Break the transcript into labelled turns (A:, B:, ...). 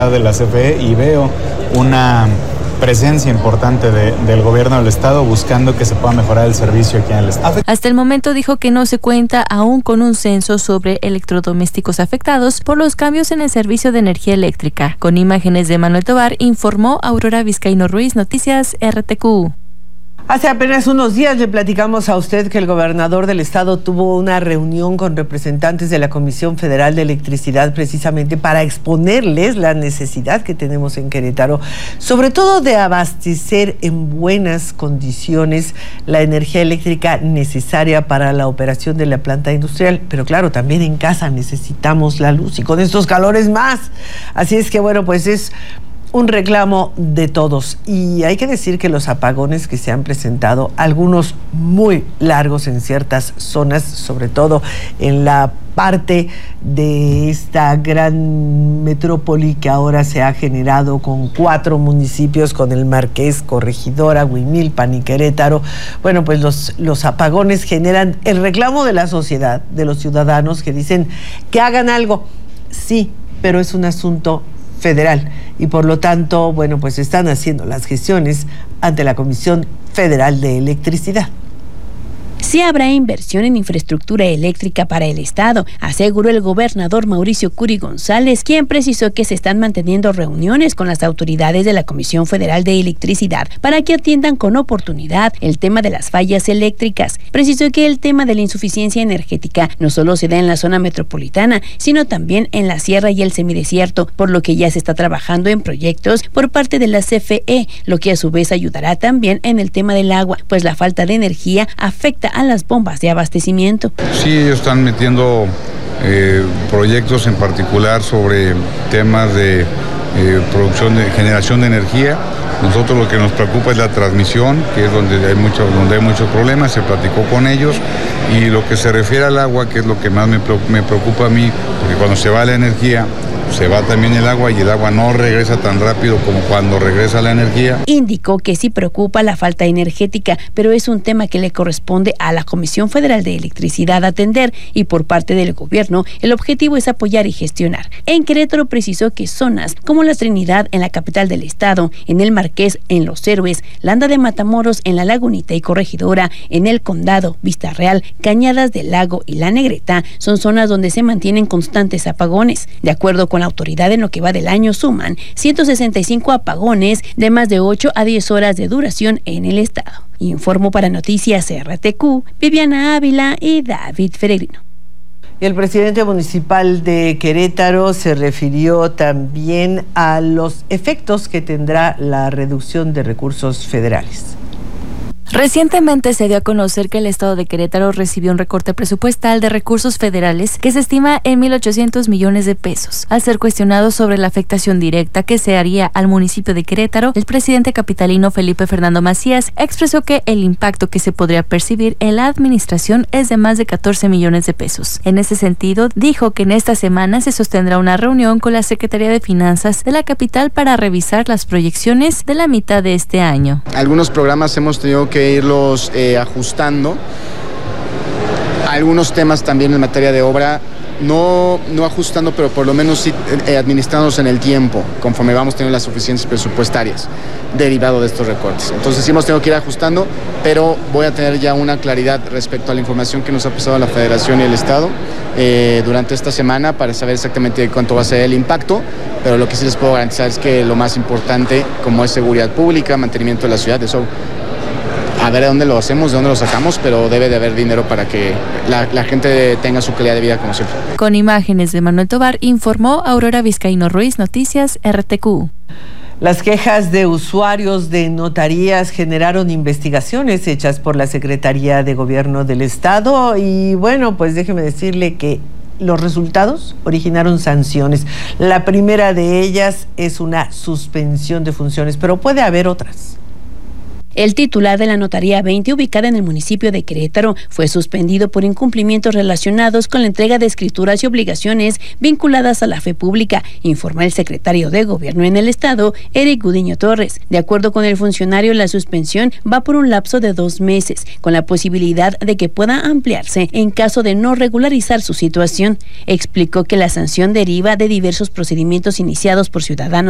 A: de la CFE y veo una presencia importante del gobierno del estado buscando que se pueda mejorar el servicio aquí en el estado.
B: Hasta el momento dijo que no se cuenta aún con un censo sobre electrodomésticos afectados por los cambios en el servicio de energía eléctrica. Con imágenes de Manuel Tovar, informó Aurora Vizcaíno Ruiz, Noticias RTQ.
C: Hace apenas unos días le platicamos a usted que el gobernador del estado tuvo una reunión con representantes de la Comisión Federal de Electricidad precisamente para exponerles la necesidad que tenemos en Querétaro, sobre todo de abastecer en buenas condiciones la energía eléctrica necesaria para la operación de la planta industrial. Pero claro, también en casa necesitamos la luz y con estos calores más. Así es que bueno, pues es un reclamo de todos, y hay que decir que los apagones que se han presentado, algunos muy largos en ciertas zonas, sobre todo en la parte de esta gran metrópoli que ahora se ha generado con 4 municipios, con el Marqués, Corregidora, Huimilpan y Querétaro. Bueno, pues los apagones generan el reclamo de la sociedad, de los ciudadanos que dicen que hagan algo. Sí, pero es un asunto federal y por lo tanto, bueno, pues están haciendo las gestiones ante la Comisión Federal de Electricidad.
D: Sí habrá inversión en infraestructura eléctrica para el estado, aseguró el gobernador Mauricio Curi González, quien precisó que se están manteniendo reuniones con las autoridades de la Comisión Federal de Electricidad para que atiendan con oportunidad el tema de las fallas eléctricas. Precisó que el tema de la insuficiencia energética no solo se da en la zona metropolitana, sino también en la sierra y el semidesierto, por lo que ya se está trabajando en proyectos por parte de la CFE, lo que a su vez ayudará también en el tema del agua, pues la falta de energía afecta a las bombas de abastecimiento.
E: Sí, ellos están metiendo proyectos en particular sobre temas de producción, de generación de energía. Nosotros lo que nos preocupa es la transmisión, que es donde hay muchos problemas. Se platicó con ellos, y lo que se refiere al agua, que es lo que más me preocupa a mí, porque cuando se va la energía, se va también el agua, y el agua no regresa tan rápido como cuando regresa la energía.
D: Indicó que sí preocupa la falta energética, pero es un tema que le corresponde a la Comisión Federal de Electricidad atender, y por parte del gobierno el objetivo es apoyar y gestionar. En Querétaro precisó que zonas como la Trinidad en la capital del estado, en el Marqués, en Los Héroes, Landa de Matamoros, en la Lagunita y Corregidora, en el Condado, Vista Real, Cañadas del Lago y La Negreta son zonas donde se mantienen constantes apagones. De acuerdo con la autoridad, en lo que va del año suman 165 apagones de más de 8 a 10 horas de duración en el estado. Informó para Noticias RTQ, Viviana Ávila y David Peregrino.
C: Y el presidente municipal de Querétaro se refirió también a los efectos que tendrá la reducción de recursos federales.
B: Recientemente se dio a conocer que el estado de Querétaro recibió un recorte presupuestal de recursos federales que se estima en 1,800 millones de pesos. Al ser cuestionado sobre la afectación directa que se haría al municipio de Querétaro, el presidente capitalino Felipe Fernando Macías expresó que el impacto que se podría percibir en la administración es de más de 14 millones de pesos. En ese sentido, dijo que en esta semana se sostendrá una reunión con la Secretaría de Finanzas de la capital para revisar las proyecciones de la mitad de este año.
F: Algunos programas hemos tenido que irlos ajustando. Algunos temas también en materia de obra, no ajustando, pero por lo menos sí administrándonos en el tiempo, conforme vamos teniendo las suficiencias presupuestarias derivado de estos recortes. Entonces sí hemos tenido que ir ajustando, pero voy a tener ya una claridad respecto a la información que nos ha pasado la Federación y el Estado durante esta semana para saber exactamente cuánto va a ser el impacto, pero lo que sí les puedo garantizar es que lo más importante, como es seguridad pública, mantenimiento de la ciudad, eso a ver de dónde lo hacemos, de dónde lo sacamos, pero debe de haber dinero para que la gente tenga su calidad de vida como siempre.
B: Con imágenes de Manuel Tovar, informó Aurora Vizcaíno Ruiz, Noticias RTQ.
C: Las quejas de usuarios de notarías generaron investigaciones hechas por la Secretaría de Gobierno del Estado y bueno, pues déjeme decirle que los resultados originaron sanciones. La primera de ellas es una suspensión de funciones, pero puede haber otras.
D: El titular de la Notaría 20, ubicada en el municipio de Querétaro, fue suspendido por incumplimientos relacionados con la entrega de escrituras y obligaciones vinculadas a la fe pública, informa el secretario de Gobierno en el Estado, Eric Gudiño Torres. De acuerdo con el funcionario, la suspensión va por un lapso de 2 meses, con la posibilidad de que pueda ampliarse en caso de no regularizar su situación. Explicó que la sanción deriva de diversos procedimientos iniciados por ciudadanos